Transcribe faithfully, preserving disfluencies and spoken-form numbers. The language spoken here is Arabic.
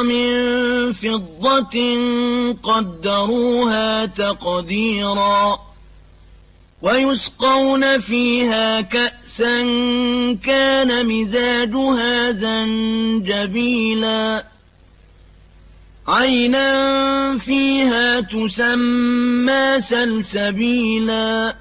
من فضة قدروها تقديرا ويسقون فيها كأسا كان مزاجها زنجبيلا عينا فيها تسمى سلسبيلا